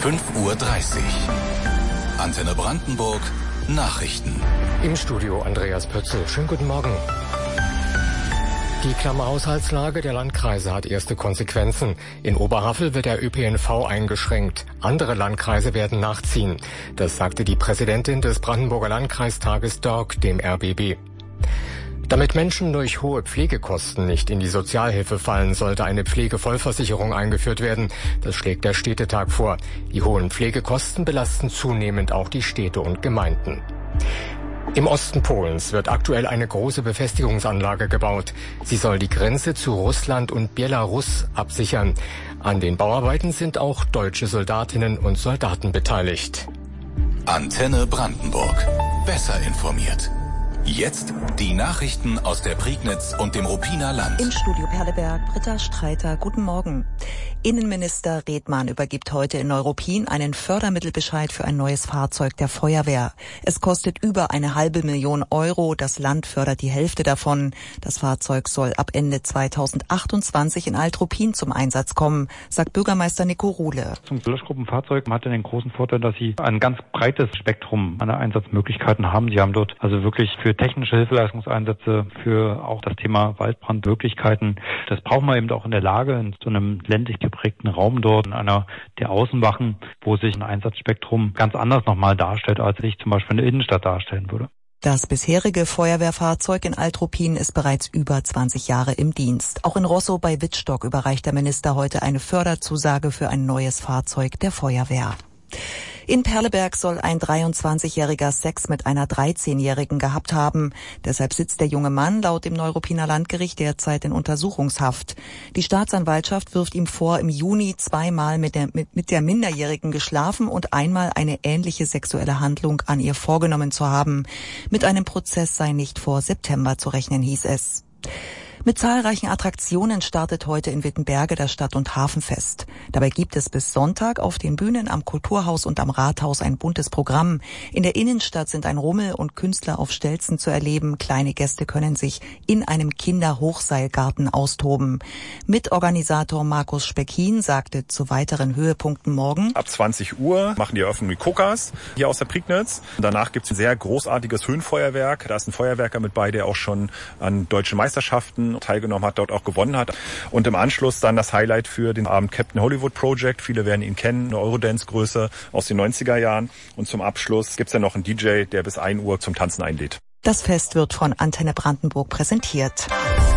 5:30 Uhr. Antenne Brandenburg, Nachrichten. Im Studio Andreas Pötzl. Schönen guten Morgen. Die klamme Haushaltslage der Landkreise hat erste Konsequenzen. In Oberhavel wird der ÖPNV eingeschränkt. Andere Landkreise werden nachziehen. Das sagte die Präsidentin des Brandenburger Landkreistages Dörk dem RBB. Damit Menschen durch hohe Pflegekosten nicht in die Sozialhilfe fallen, sollte eine Pflegevollversicherung eingeführt werden. Das schlägt der Städtetag vor. Die hohen Pflegekosten belasten zunehmend auch die Städte und Gemeinden. Im Osten Polens wird aktuell eine große Befestigungsanlage gebaut. Sie soll die Grenze zu Russland und Belarus absichern. An den Bauarbeiten sind auch deutsche Soldatinnen und Soldaten beteiligt. Antenne Brandenburg. Besser informiert. Jetzt die Nachrichten aus der Prignitz und dem Ruppiner Land. Im Studio Perleberg, Britta Streiter, guten Morgen. Innenminister Redmann übergibt heute in Neuruppin einen Fördermittelbescheid für ein neues Fahrzeug der Feuerwehr. Es kostet über 500.000 Euro. Das Land fördert die Hälfte davon. Das Fahrzeug soll ab Ende 2028 in Alt-Ruppin zum Einsatz kommen, sagt Bürgermeister Nico Ruhle. Zum Löschgruppenfahrzeug hat den großen Vorteil, dass sie ein ganz breites Spektrum an Einsatzmöglichkeiten haben. Sie haben dort also wirklich für technische Hilfeleistungseinsätze, für auch das Thema Waldbrandmöglichkeiten. Das brauchen wir eben auch in der Lage, in so einem ländlich geprägten Raum dort, in einer der Außenwachen, wo sich ein Einsatzspektrum ganz anders nochmal darstellt, als sich zum Beispiel eine Innenstadt darstellen würde. Das bisherige Feuerwehrfahrzeug in Alt-Ruppin ist bereits über 20 Jahre im Dienst. Auch in Rosso bei Wittstock überreicht der Minister heute eine Förderzusage für ein neues Fahrzeug der Feuerwehr. In Perleberg soll ein 23-Jähriger Sex mit einer 13-Jährigen gehabt haben. Deshalb sitzt der junge Mann laut dem Neuruppiner Landgericht derzeit in Untersuchungshaft. Die Staatsanwaltschaft wirft ihm vor, im Juni zweimal mit der Minderjährigen geschlafen und einmal eine ähnliche sexuelle Handlung an ihr vorgenommen zu haben. Mit einem Prozess sei nicht vor September zu rechnen, hieß es. Mit zahlreichen Attraktionen startet heute in Wittenberge das Stadt- und Hafenfest. Dabei gibt es bis Sonntag auf den Bühnen am Kulturhaus und am Rathaus ein buntes Programm. In der Innenstadt sind ein Rummel und Künstler auf Stelzen zu erleben. Kleine Gäste können sich in einem Kinderhochseilgarten austoben. Mitorganisator Markus Speckin sagte zu weiteren Höhepunkten morgen: Ab 20 Uhr machen die Eröffnung die Kokas hier aus der Prignitz. Danach gibt es ein sehr großartiges Höhenfeuerwerk. Da ist ein Feuerwerker mit bei, der auch schon an deutschen Meisterschaften teilgenommen hat, dort auch gewonnen hat. Und im Anschluss dann das Highlight für den Abend Captain Hollywood Project. Viele werden ihn kennen, eine Eurodance-Größe aus den 90er Jahren. Und zum Abschluss gibt's dann noch einen DJ, der bis 1 Uhr zum Tanzen einlädt. Das Fest wird von Antenne Brandenburg präsentiert.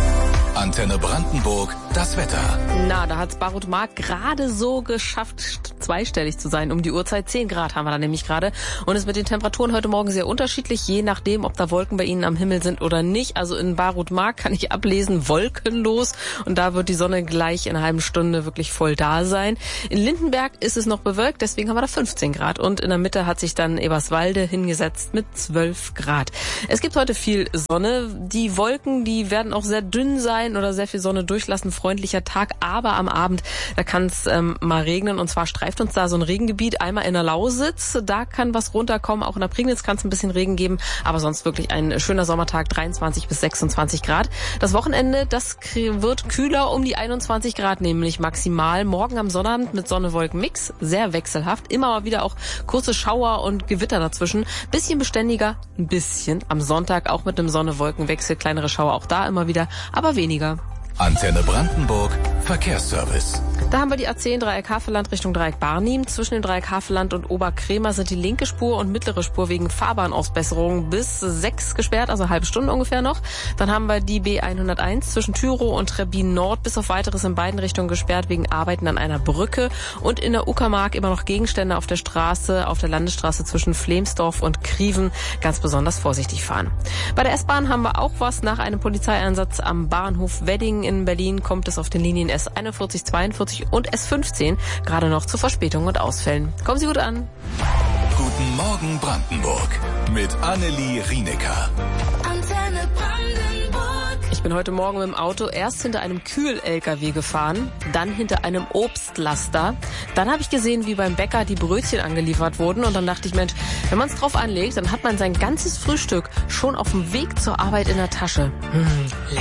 Antenne Brandenburg, das Wetter. Na, da hat's Barut Mark gerade so geschafft, zweistellig zu sein. Um die Uhrzeit 10 Grad haben wir da nämlich gerade. Und es ist mit den Temperaturen heute Morgen sehr unterschiedlich, je nachdem, ob da Wolken bei Ihnen am Himmel sind oder nicht. Also in Barut Mark kann ich ablesen, wolkenlos. Und da wird die Sonne gleich in einer halben Stunde wirklich voll da sein. In Lindenberg ist es noch bewölkt, deswegen haben wir da 15 Grad. Und in der Mitte hat sich dann Eberswalde hingesetzt mit 12 Grad. Es gibt heute viel Sonne. Die Wolken, die werden auch sehr dünn sein oder sehr viel Sonne durchlassen, freundlicher Tag, aber am Abend, da kann es mal regnen und zwar streift uns da so ein Regengebiet, einmal in der Lausitz, da kann was runterkommen, auch in der Prignitz kann es ein bisschen Regen geben, aber sonst wirklich ein schöner Sommertag, 23 bis 26 Grad. Das Wochenende, das wird kühler, um die 21 Grad nämlich maximal. Morgen am Sonnabend mit Sonne-Wolken-Mix, sehr wechselhaft, immer mal wieder auch kurze Schauer und Gewitter dazwischen, bisschen beständiger, ein bisschen. Am Sonntag auch mit einem Sonne-Wolken-Wechsel, kleinere Schauer auch da immer wieder, aber weniger. Antenne Brandenburg, Verkehrsservice. Da haben wir die A10 Dreieck Havelland Richtung Dreieck Barnim. Zwischen dem Dreieck Havelland und Oberkremer sind die linke Spur und mittlere Spur wegen Fahrbahnausbesserung bis 6 gesperrt, also eine halbe Stunde ungefähr noch. Dann haben wir die B101 zwischen Thürow und Trebbin Nord bis auf Weiteres in beiden Richtungen gesperrt wegen Arbeiten an einer Brücke. Und in der Uckermark immer noch Gegenstände auf der Straße, auf der Landesstraße zwischen Flemsdorf und Kriven. Ganz besonders vorsichtig fahren. Bei der S-Bahn haben wir auch was. Nach einem Polizeieinsatz am Bahnhof Wedding in Berlin kommt es auf den Linien S41, 42 und S15 gerade noch zu Verspätungen und Ausfällen. Kommen Sie gut an. Guten Morgen Brandenburg mit Annelie Rienecker. Antenne Brandenburg. Ich bin heute Morgen mit dem Auto erst hinter einem Kühl-LKW gefahren, dann hinter einem Obstlaster. Dann habe ich gesehen, wie beim Bäcker die Brötchen angeliefert wurden und dann dachte ich, Mensch, wenn man es drauf anlegt, dann hat man sein ganzes Frühstück schon auf dem Weg zur Arbeit in der Tasche.